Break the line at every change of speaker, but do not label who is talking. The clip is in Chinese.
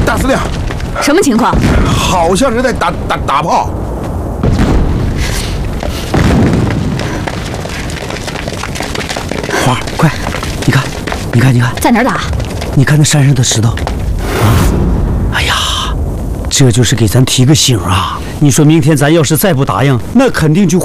大司令，
什么情况？
好像是在打炮。
花儿，快，你看，
在哪儿打？
你看那山上的石头，啊，哎呀，这就是给咱提个醒啊！你说明天咱要是再不答应，那肯定就